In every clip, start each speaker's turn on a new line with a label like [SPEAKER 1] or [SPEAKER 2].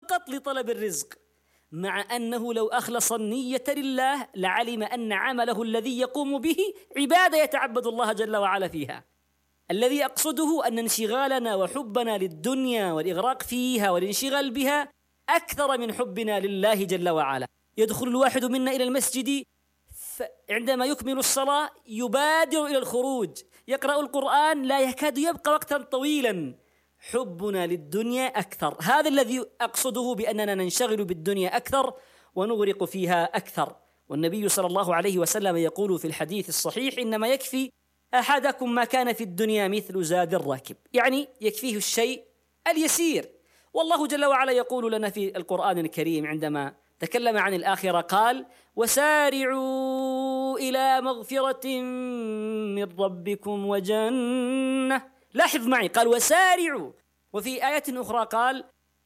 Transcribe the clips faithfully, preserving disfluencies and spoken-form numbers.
[SPEAKER 1] فقط لطلب الرزق، مع أنه لو أخلص النية لله لعلم أن عمله الذي يقوم به عبادة يتعبد الله جل وعلا فيها. الذي أقصده أن انشغالنا وحبنا للدنيا والإغراق فيها والانشغال بها أكثر من حبنا لله جل وعلا. يدخل الواحد منا إلى المسجد عندما يكمل الصلاة يبادر إلى الخروج، يقرأ القرآن لا يكاد يبقى وقتا طويلا. حبنا للدنيا أكثر، هذا الذي أقصده بأننا ننشغل بالدنيا أكثر ونغرق فيها أكثر. والنبي صلى الله عليه وسلم يقول في الحديث الصحيح: إنما يكفي أحدكم ما كان في الدنيا مثل زاد الراكب، يعني يكفيه الشيء اليسير. والله جل وعلا يقول لنا في القرآن الكريم عندما تكلم عن الآخرة قال: وسارعوا إلى مغفرة من ربكم وجنة. لاحظ معي، قال وسارعوا، وفي آية أخرى قال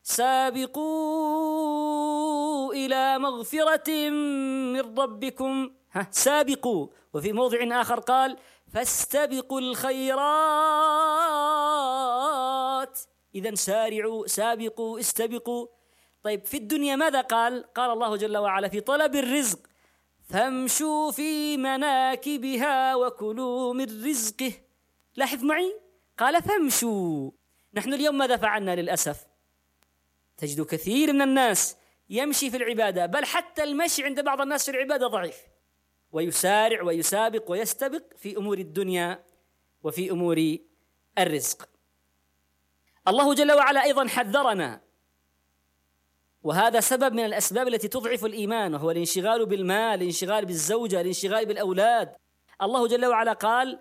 [SPEAKER 1] سابقوا إلى مغفرة من ربكم، ها سابقوا، وفي موضع آخر قال فاستبقوا الخيرات. إذن سارعوا، سابقوا، استبقوا. طيب في الدنيا ماذا قال؟ قال الله جل وعلا في طلب الرزق: فامشوا في مناكبها وكلوا من رزقه. لاحظ معي، قال فامشوا. نحن اليوم ماذا فعلنا للأسف؟ تجد كثير من الناس يمشي في العبادة، بل حتى المشي عند بعض الناس في العبادة ضعيف، ويسارع ويسابق ويستبق في أمور الدنيا وفي أمور الرزق. الله جل وعلا أيضا حذرنا، وهذا سبب من الأسباب التي تضعف الإيمان، وهو الانشغال بالمال، الانشغال بالزوجة، الانشغال بالأولاد. الله جل وعلا قال: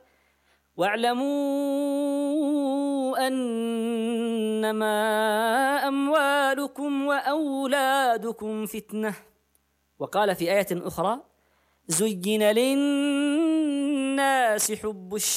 [SPEAKER 1] واعلموا أنما أموالكم وأولادكم فتنة. وقال في آية أخرى: زين للناس حب الشهوات